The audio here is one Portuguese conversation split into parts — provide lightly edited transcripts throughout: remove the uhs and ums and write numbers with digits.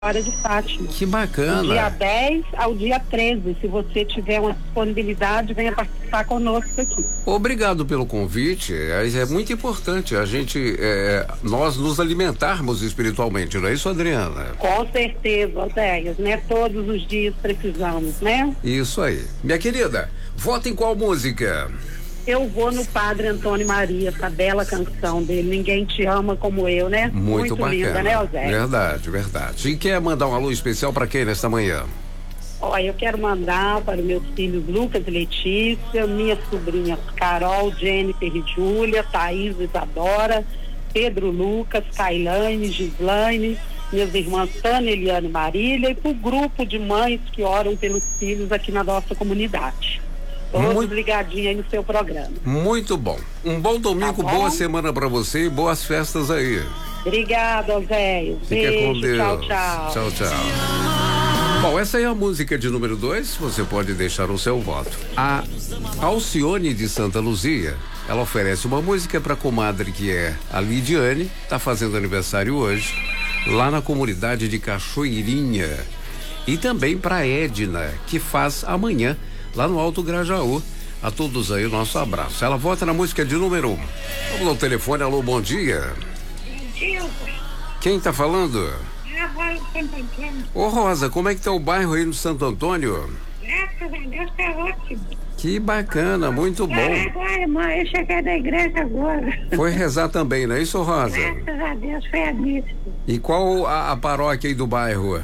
Senhora de Fátima. Que bacana. Do dia 10 ao dia 13. Se você tiver uma disponibilidade, venha participar conosco aqui. Obrigado pelo convite. É muito importante a gente, nós nos alimentarmos espiritualmente, não é isso, Adriana? Com certeza, Odéias, né? Todos os dias precisamos, né? Isso aí. Minha querida, vota em qual música? Eu vou no Padre Antônio Maria, essa bela canção dele, Ninguém Te Ama Como Eu, né? Muito bacana. Linda, né, Odéias? Verdade, verdade. E quer mandar um alô especial para quem nesta manhã? Olha, eu quero mandar para meus filhos Lucas e Letícia, minhas sobrinhas Carol, Jennifer e Júlia, Thaís, Isadora, Pedro Lucas, Kailane, Gislaine, minhas irmãs Tânia, Eliane e Marília, e para o grupo de mães que oram pelos filhos aqui na nossa comunidade. Todos ligadinhos aí no seu programa. Muito bom. Um bom domingo, boa semana para você e boas festas aí. Obrigada, Zé. Fica com Deus. Tchau, tchau. Tchau, tchau. Bom, essa aí é a música de número 2, você pode deixar o seu voto. A Alcione de Santa Luzia, ela oferece uma música para a comadre que é a Lidiane, tá fazendo aniversário hoje, lá na comunidade de Cachoeirinha. E também para Edna, que faz amanhã, lá no Alto Grajaú. A todos aí o nosso abraço. Ela vota na música de número 1. Vamos ao telefone, alô, bom dia. Bom dia. Quem tá falando? É a Rosa de Santo Antônio. Ô Rosa, como é que tá o bairro aí no Santo Antônio? Graças a Deus tá ótimo. Que bacana, muito bom. Agora, irmã, eu cheguei da igreja agora. Foi rezar também, não é isso, Rosa? Graças a Deus, foi a missa. E qual a paróquia aí do bairro?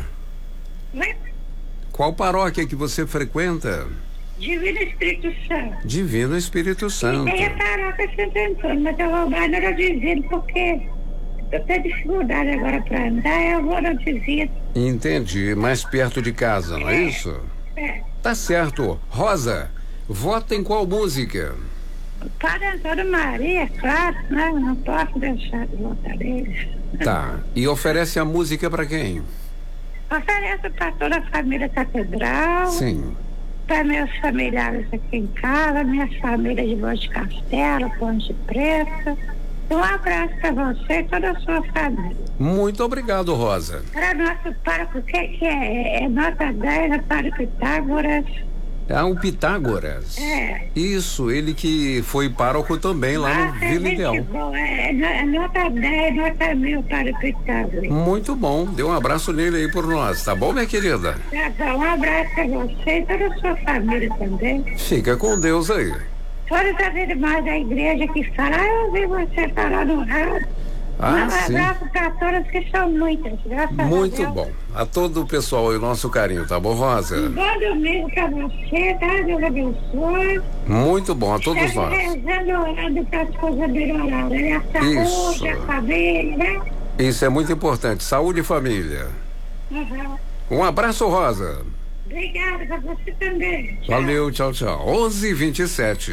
Qual paróquia que você frequenta? Divino Espírito Santo. Divino Espírito Santo. Tem a paróquia Santo Antônio, mas eu vou lá no Divino porque eu tenho dificuldade agora para andar, eu vou no Divino. Entendi, mais perto de casa, não é isso? É. Tá certo. Rosa, vota em qual música? Padre Antônio Maria, é claro, né? Não posso deixar de votar neles. Tá, e oferece a música para quem? Ofereço para toda a família Catedral. Sim. Para meus familiares aqui em casa, minhas famílias de Voz de Castelo, Ponte Preta. Um abraço para você e toda a sua família. Muito obrigado, Rosa. Para nosso pároco, o que é? É nota 10, é para Pitágoras. É um Pitágoras. É. Isso, ele que foi pároco também lá no Vila Ideal. É nota 10, nota 1000 para Pitágoras. Muito bom, dê um abraço nele aí por nós, tá bom, minha querida? Tá bom, um abraço para você e toda a sua família também. Fica com Deus aí. Todas as irmãs da igreja que falam, eu ouvi você falar no rádio. Um abraço para todas, que são muitas, graças a Deus. Muito bom. A todo o pessoal aí, o nosso carinho, tá bom, Rosa? Um bom domingo pra você, tá? Deus abençoe. Muito bom, a todos nós. Rezando e orando para as coisas melhorarem, né? A saúde, a família, né? Isso é muito importante, saúde e família. Uhum. Um abraço, Rosa. Obrigada, pra você também. Tchau. Valeu, tchau, tchau. 11:27.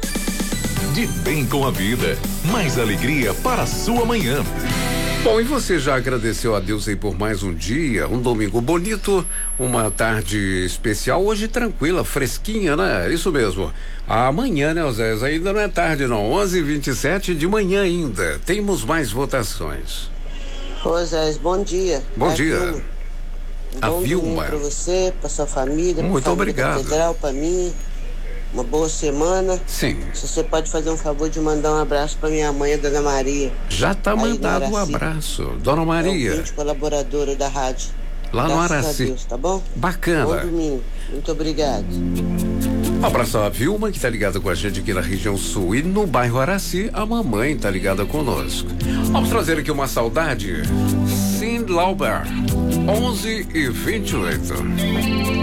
De bem com a vida, mais alegria para a sua manhã. Bom, e você já agradeceu a Deus aí por mais um dia, um domingo bonito, uma tarde especial, hoje tranquila, fresquinha, né? Isso mesmo. Amanhã, né, Zé? Ainda não é tarde, não. 11:27 de manhã ainda. Temos mais votações. Ô, Zé, bom dia. Bom dia. A Vilma. Para você, para sua família. Muito obrigado. Catedral, para mim. Uma boa semana. Sim. Se você pode fazer um favor de mandar um abraço para minha mãe, a Dona Maria. Já tá mandado um abraço. Dona Maria. É colaboradora da rádio. Lá no Araci. Graças a Deus, tá bom? Bacana. Bom domingo. Muito obrigado. Um abraço a Vilma, que tá ligada com a gente aqui na região sul. E no bairro Araci, a mamãe tá ligada conosco. Vamos trazer aqui uma saudade. Cyndi Lauper. 11:28.